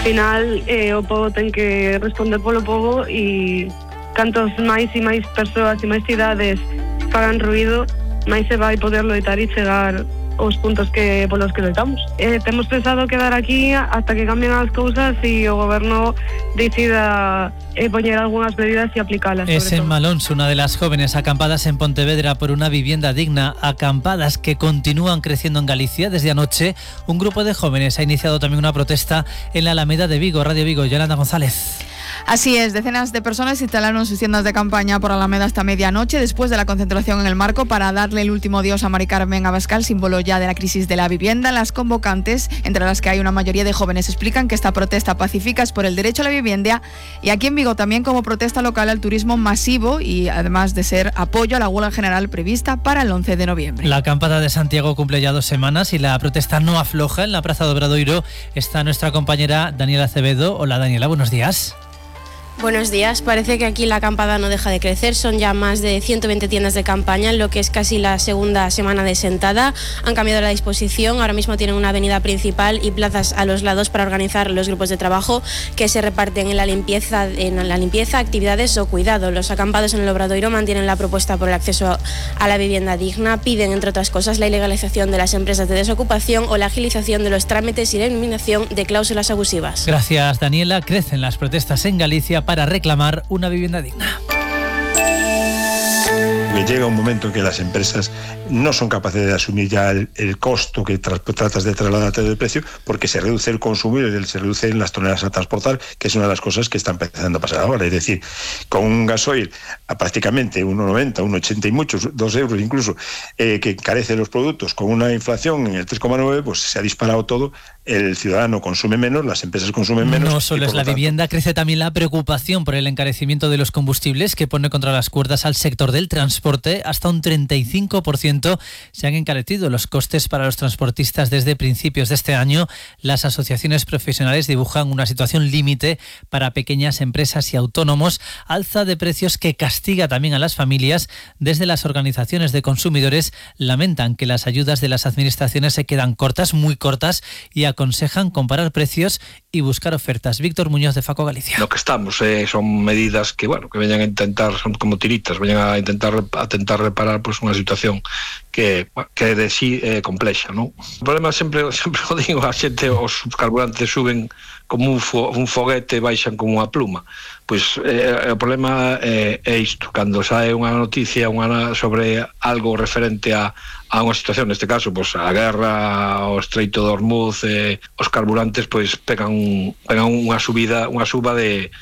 final o pobo ten que responder polo pobo e cantos máis e máis persoas e máis cidades fagan ruído, máis se vai poder loitar e chegar os puntos que polos que loitamos. Temos pensado quedar aquí hasta que cambien as cousas e o goberno decida poñer algunhas medidas y aplicarlas. Es en Malons, una de las jóvenes acampadas en Pontevedra por una vivienda digna, acampadas que continúan creciendo en Galicia. Desde anoche, un grupo de jóvenes ha iniciado también una protesta en la Alameda de Vigo. Radio Vigo, Yolanda González. Así es, decenas de personas instalaron sus tiendas de campaña por Alameda hasta medianoche después de la concentración en el Marco para darle el último adiós a Mari Carmen Abascal, símbolo ya de la crisis de la vivienda. Las convocantes, entre las que hay una mayoría de jóvenes, explican que esta protesta pacífica es por el derecho a la vivienda y aquí en Vigo también como protesta local al turismo masivo y además de ser apoyo a la huelga general prevista para el 11 de noviembre. La acampada de Santiago cumple ya 2 semanas y la protesta no afloja. En la Plaza de Obradoiro está nuestra compañera Daniela Acevedo. Hola Daniela, buenos días. Buenos días. Parece que aquí la acampada no deja de crecer. Son ya más de 120 tiendas de campaña en lo que es casi la segunda semana de sentada. Han cambiado la disposición. Ahora mismo tienen una avenida principal y plazas a los lados para organizar los grupos de trabajo que se reparten en la limpieza, actividades o cuidado. Los acampados en el Obradoiro mantienen la propuesta por el acceso a la vivienda digna. Piden, entre otras cosas, la ilegalización de las empresas de desocupación o la agilización de los trámites y la eliminación de cláusulas abusivas. Gracias, Daniela. Crecen las protestas en Galicia para reclamar una vivienda digna. Llega un momento en que las empresas no son capaces de asumir ya el costo que tratas de trasladarte del precio, porque se reduce el consumo y se reducen las toneladas a transportar, que es una de las cosas que está empezando a pasar ahora. Es decir, con un gasoil a prácticamente 1,90, 1,80 y muchos, 2 euros incluso, que encarece los productos, con una inflación en el 3,9, pues se ha disparado todo. El ciudadano consume menos, las empresas consumen menos. No solo es la vivienda, crece también la preocupación por el encarecimiento de los combustibles que pone contra las cuerdas al sector del transporte. Hasta un 35% se han encarecido los costes para los transportistas desde principios de este año. Las asociaciones profesionales dibujan una situación límite para pequeñas empresas y autónomos. Alza de precios que castiga también a las familias. Desde las organizaciones de consumidores lamentan que las ayudas de las administraciones se quedan cortas, muy cortas, y aconsejan comparar precios y buscar ofertas. Víctor Muñoz, de Faco Galicia. Lo que estamos son medidas que vayan a intentar, son como tiritas, vayan a intentar reparar pues una situación que de sí complexa, ¿no? O problema sempre o digo, a xente, os carburantes suben como un foguete, baixan como unha pluma. Pois o problema é isto, cando sae unha noticia sobre algo referente a unha situación, neste caso, pois a guerra, o Estreito de Hormuz, os carburantes pois pegan unha suba de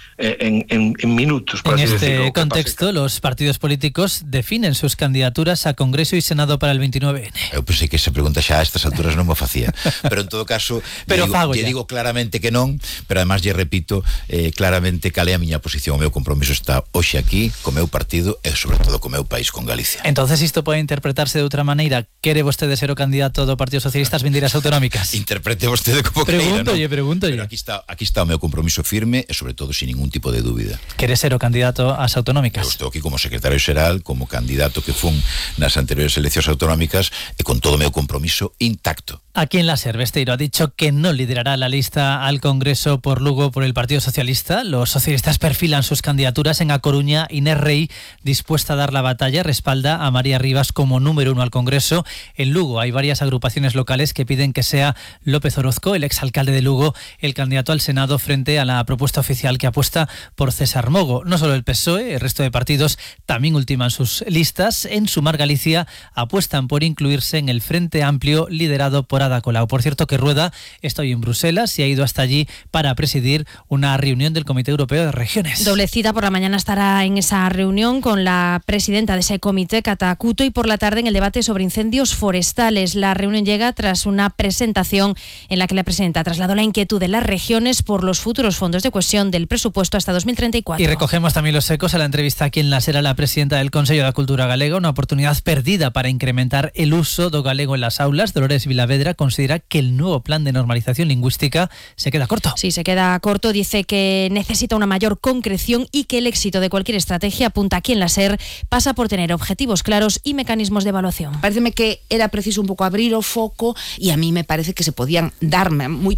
en minutos, por así decirlo. En este contexto, los partidos políticos definen sus candidaturas a Congreso y Senado para el 29N. Eu pensei que esa pregunta xa a estas alturas non me facía, pero en todo caso lle digo claramente que non, pero además lle repito claramente cal é a miña posición. O meu compromiso está hoxe aquí co meu partido e sobre todo co meu país, con Galicia. Entonces isto pode interpretarse de outra maneira. Quere vostede ser o candidato do Partido Socialista ás vindeiras autonómicas? Interprete vostede como queira, non? Pregúntolle. Pero aquí está o meu compromiso firme e sobre todo sin ningún tipo de dúbida. Quere ser o candidato ás autonómicas? Eu estou aquí como secretario xeral, como candidato que fun nas anteriores eleccións autonómicas e con todo o meu compromiso intacto. Aquí en la SER, Besteiro ha dicho que no liderará la lista al Congreso por Lugo por el Partido Socialista. Los socialistas perfilan sus candidaturas. En A Coruña, Inés Rey, dispuesta a dar la batalla, respalda a María Rivas como número 1 al Congreso. En Lugo hay varias agrupaciones locales que piden que sea López Orozco, el exalcalde de Lugo, el candidato al Senado frente a la propuesta oficial que apuesta por César Mogo. No solo el PSOE, el resto de partidos también ultiman sus listas. En Sumar Galicia apuestan por incluirse en el Frente Amplio liderado por Ada Colau. Por cierto que Rueda está hoy en Bruselas y ha ido hasta allí para presidir una reunión del Comité Europeo de Regiones. Doble cita, por la mañana estará en esa reunión con la presidenta de ese comité, Cata Cuto, y por la tarde en el debate sobre incendios forestales. La reunión llega tras una presentación en la que la presidenta trasladó la inquietud de las regiones por los futuros fondos de cohesión del presupuesto hasta 2034. Y recogemos también los ecos a la entrevista aquí en la SER a la presidenta del Consello da Cultura Galega, una oportunidad perdida para incrementar el uso do galego en las aulas. Dolores Vilavedra considera que el nuevo plan de normalización lingüística se queda corto. Sí, se queda corto. Dice que necesita una mayor concreción y que el éxito de cualquier estrategia, apunta aquí en la SER, pasa por tener objetivos claros y mecanismos de evaluación. Paréceme que era preciso un pouco abrir o foco e a mí me parece que se podían dar